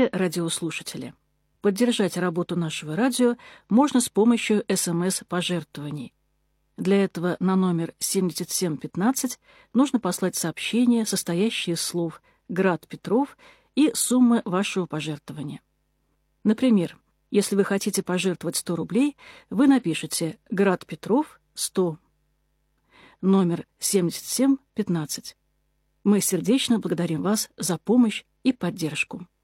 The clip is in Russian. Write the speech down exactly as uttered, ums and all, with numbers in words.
Дорогие радиослушатели, поддержать работу нашего радио можно с помощью эс эм эс-пожертвований. Для этого на номер семьдесят семь пятнадцать нужно послать сообщение, состоящее из слов «Град Петров» и суммы вашего пожертвования. Например, если вы хотите пожертвовать сто рублей, вы напишите «Град Петров сто», номер семьдесят семь пятнадцать. Мы сердечно благодарим вас за помощь и поддержку.